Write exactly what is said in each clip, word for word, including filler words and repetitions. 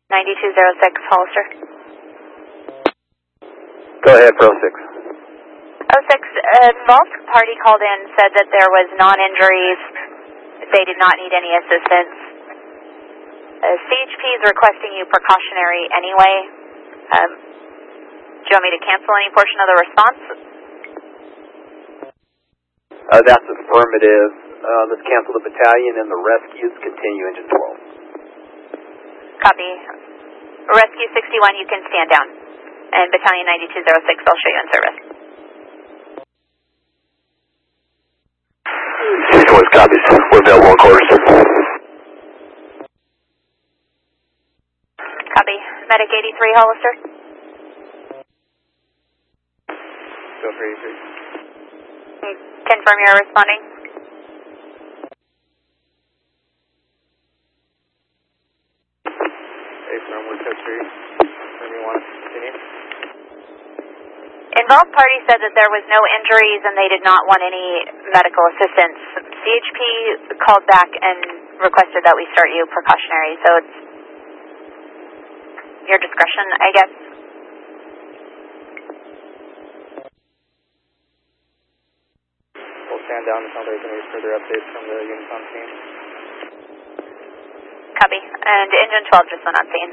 ninety-two oh six, Hollister. Go ahead, Pro six. oh six, uh, involved party called in, said that there was non-injuries. They did not need any assistance. Uh, C H P is requesting you precautionary anyway. Um, do you want me to cancel any portion of the response? Uh, that's affirmative. Uh, let's cancel the battalion and the rescues. Continue engine twelve. Copy. Rescue sixty-one, you can stand down. And battalion ninety-two oh six, I'll show you in service. sixty-one copies. We're available on quarters. Copy. Medic eighty-three, Hollister. Go for eighty-three. Confirm you're responding. Affirm, we're code three. Confirm you want to continue. Involved party said that there was no injuries and they did not want any medical assistance. C H P called back and requested that we start you precautionary, so it's your discretion, I guess. We'll stand down until there's any further updates from the units on scene. Copy. And engine twelve just went on scene.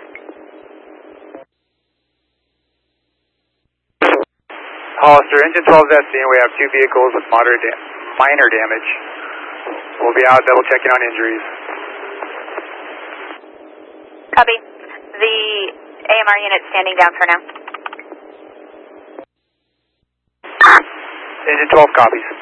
Hollister, engine twelve is at scene. We have two vehicles with moderate da minor damage. We'll be out double checking on injuries. Copy. The A M R unit standing down for now. Engine twelve copies.